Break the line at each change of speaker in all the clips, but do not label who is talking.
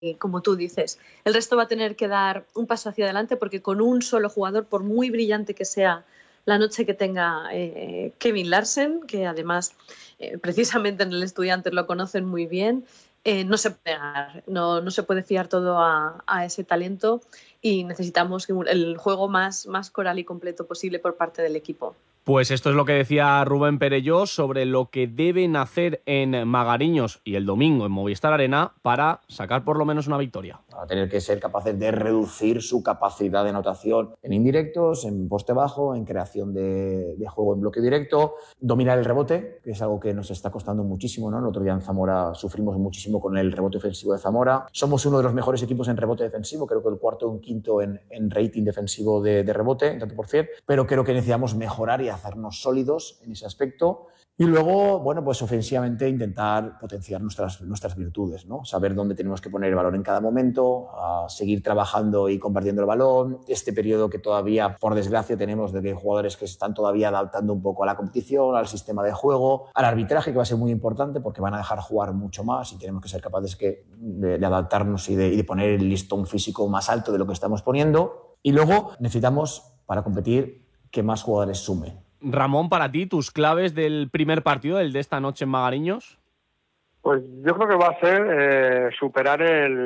como tú dices, el resto va a tener que dar un paso hacia adelante porque con un solo jugador, por muy brillante que sea la noche que tenga Kevin Larsen, que además precisamente en el Estudiantes lo conocen muy bien, no se puede ganar, no se puede fiar todo a ese talento y necesitamos el juego más coral y completo posible por parte del equipo.
Pues esto es lo que decía Rubén Perelló sobre lo que deben hacer en Magariños y el domingo en Movistar Arena para sacar por lo menos una victoria.
Va a tener que ser capaces de reducir su capacidad de anotación en indirectos, en poste bajo, en creación de juego en bloque directo, dominar el rebote, que es algo que nos está costando muchísimo, ¿no? El otro día en Zamora sufrimos muchísimo con el rebote ofensivo de Zamora. Somos uno de los mejores equipos en rebote defensivo, creo que el cuarto o un quinto en rating defensivo de rebote, en tanto por cien, pero creo que necesitamos mejorar y hacernos sólidos en ese aspecto. Y luego, bueno, pues ofensivamente intentar potenciar nuestras virtudes, ¿no? Saber dónde tenemos que poner el balón en cada momento, a seguir trabajando y compartiendo el balón. Este periodo que todavía, por desgracia, tenemos de que hay jugadores que se están todavía adaptando un poco a la competición, al sistema de juego, al arbitraje, que va a ser muy importante porque van a dejar jugar mucho más y tenemos que ser capaces de adaptarnos y de poner el listón físico más alto de lo que estamos poniendo. Y luego necesitamos, para competir, que más jugadores sumen.
Ramón, para ti, tus claves del primer partido, el de esta noche en Magariños.
Pues yo creo que va a ser superar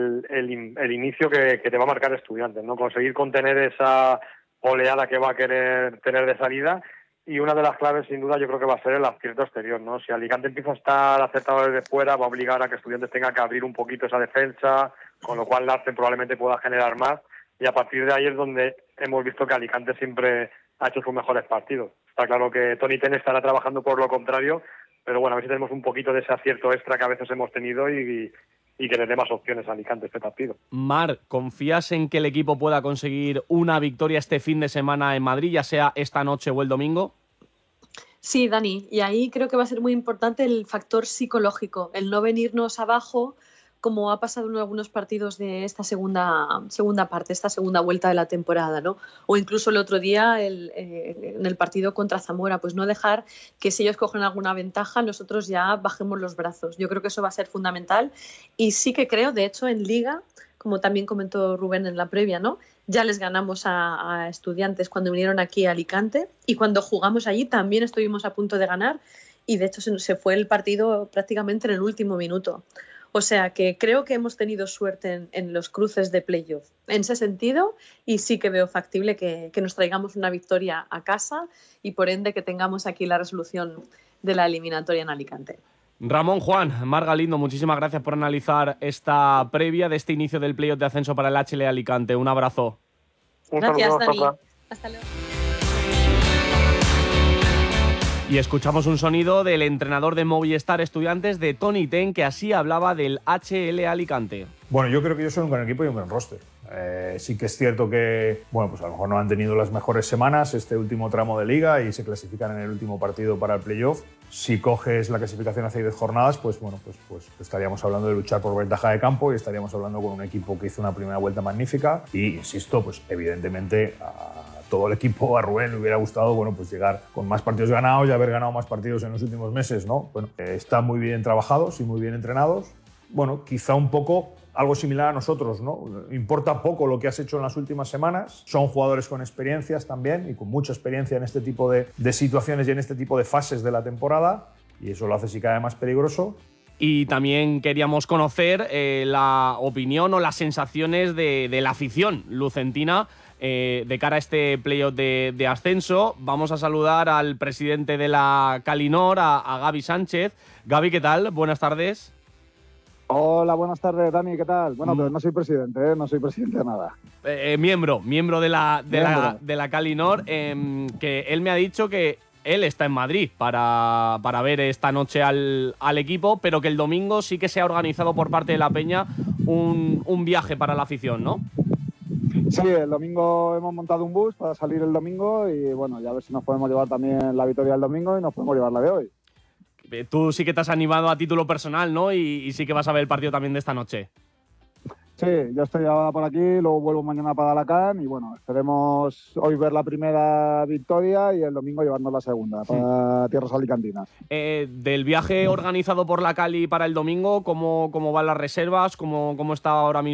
el inicio que te va a marcar Estudiantes, ¿no? Conseguir contener esa oleada que va a querer tener de salida, y una de las claves sin duda yo creo que va a ser el acierto exterior, ¿no? Si Alicante empieza a estar acertado desde fuera, va a obligar a que Estudiantes tenga que abrir un poquito esa defensa, con lo cual Larsen probablemente pueda generar más, y a partir de ahí es donde hemos visto que Alicante siempre ha hecho sus mejores partidos. Está claro que Tony Ten estará trabajando por lo contrario, pero bueno, a ver si tenemos un poquito de ese acierto extra que a veces hemos tenido y que le dé más opciones a Alicante este partido.
Mar, ¿confías en que el equipo pueda conseguir una victoria este fin de semana en Madrid, ya sea esta noche o el domingo?
Sí, Dani, y ahí creo que va a ser muy importante el factor psicológico, el no venirnos abajo como ha pasado en algunos partidos de esta segunda parte, esta segunda vuelta de la temporada, ¿no? O incluso el otro día en el partido contra Zamora, pues no dejar que si ellos cogen alguna ventaja, nosotros ya bajemos los brazos. Yo creo que eso va a ser fundamental y sí que creo, de hecho, en Liga, como también comentó Rubén en la previa, ¿no? Ya les ganamos a Estudiantes cuando vinieron aquí a Alicante y cuando jugamos allí también estuvimos a punto de ganar y de hecho se fue el partido prácticamente en el último minuto. O sea que creo que hemos tenido suerte en los cruces de playoff en ese sentido y sí que veo factible que nos traigamos una victoria a casa y por ende que tengamos aquí la resolución de la eliminatoria en Alicante.
Ramón, Juan, Mar Galindo, muchísimas gracias por analizar esta previa de este inicio del playoff de ascenso para el HL Alicante. Un abrazo.
Gracias, Dani. Hasta luego.
Y escuchamos un sonido del entrenador de Movistar Estudiantes, de Tony Ten, que así hablaba del HL Alicante.
Bueno, yo creo que ellos son un gran equipo y un gran roster. Sí que es cierto que, bueno, pues a lo mejor no han tenido las mejores semanas este último tramo de liga y se clasifican en el último partido para el playoff. Si coges la clasificación hace 10 jornadas, pues bueno, pues estaríamos hablando de luchar por ventaja de campo y estaríamos hablando con un equipo que hizo una primera vuelta magnífica y, insisto, pues evidentemente todo el equipo, a Rubén le hubiera gustado, bueno, pues llegar con más partidos ganados y haber ganado más partidos en los últimos meses, ¿no? Bueno, están muy bien trabajados y muy bien entrenados. Bueno, quizá un poco algo similar a nosotros, ¿no? Importa poco lo que has hecho en las últimas semanas. Son jugadores con experiencias también y con mucha experiencia en este tipo de situaciones y en este tipo de fases de la temporada, y eso lo hace sí cada vez más peligroso.
Y también queríamos conocer la opinión o las sensaciones de la afición lucentina de cara a este playoff de ascenso. Vamos a saludar al presidente de la Calinor, a Gaby Sánchez. Gaby, ¿qué tal? Buenas tardes.
Hola, buenas tardes, Dani, ¿qué tal? Bueno, pero no soy presidente, no soy presidente de nada.
Miembro de la Calinor, que él me ha dicho que él está en Madrid para ver esta noche al equipo, pero que el domingo sí que se ha organizado por parte de la Peña un viaje para la afición, ¿no?
Sí, el domingo hemos montado un bus para salir el domingo y bueno, ya a ver si nos podemos llevar también la victoria del domingo y nos podemos llevar la de hoy.
Tú sí que te has animado a título personal, ¿no? Y sí que vas a ver el partido también de esta noche.
Sí, yo estoy ahora por aquí, luego vuelvo mañana para Alacant y bueno, esperemos hoy ver la primera victoria y el domingo llevarnos la segunda para tierras alicantinas.
Del viaje organizado por la Cali para el domingo, ¿cómo van las reservas? ¿Cómo está ahora mismo